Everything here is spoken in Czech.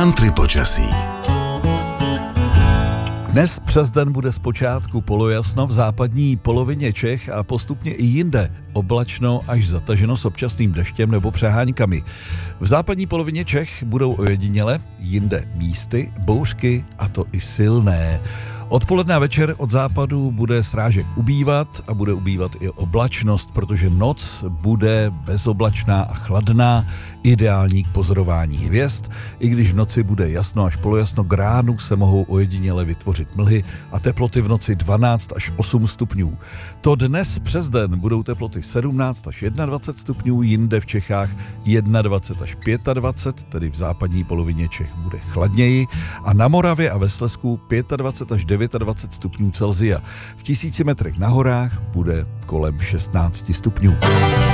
Country počasí. Dnes přes den bude zpočátku polojasno v západní polovině Čech a postupně i jinde oblačno až zataženo s občasným deštěm nebo přeháňkami. V západní polovině Čech budou ojediněle, jinde místy, bouřky, a to i silné. Odpoledne a večer od západu bude srážek ubývat a bude ubývat i oblačnost, protože noc bude bezoblačná a chladná, ideální k pozorování hvězd. I když v noci bude jasno až polojasno, k ránu se mohou ojediněle vytvořit mlhy a teploty v noci 12 až 8 stupňů. To dnes přes den budou teploty 17 až 21 stupňů, jinde v Čechách 21 až 25, tedy v západní polovině Čech bude chladněji a na Moravě a ve Slezsku 25 až 29 stupňů Celsia. V 1000 metrech na horách bude kolem 16 stupňů.